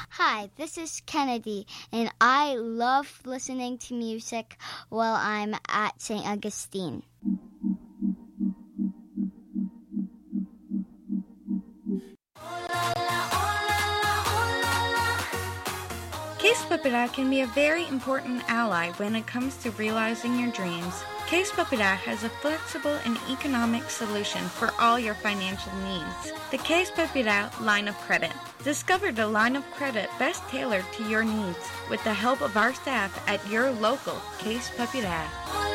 Hi, this is Kennedy, and I love listening to music while I'm at St. Augustine. Case Papidag can be a very important ally when it comes to realizing your dreams. Case Papidag has a flexible and economic solution for all your financial needs. The Case Papidag line of credit. Discover the line of credit best tailored to your needs with the help of our staff at your local Case Papidag.